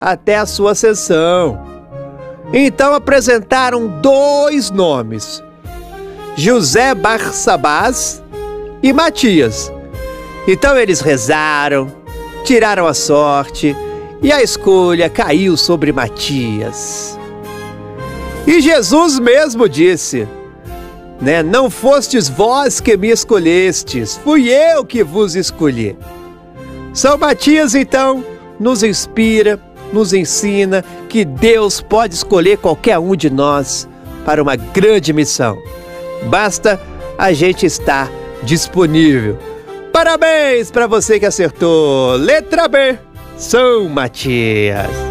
até a sua ascensão. Então apresentaram 2 nomes, José Barsabás e Matias. Então eles rezaram, tiraram a sorte e a escolha caiu sobre Matias. E Jesus mesmo disse, né? Não fostes vós que me escolhestes, fui eu que vos escolhi. São Matias, então, nos inspira, nos ensina que Deus pode escolher qualquer um de nós para uma grande missão. Basta a gente estar disponível. Parabéns para você que acertou. Letra B, São Matias.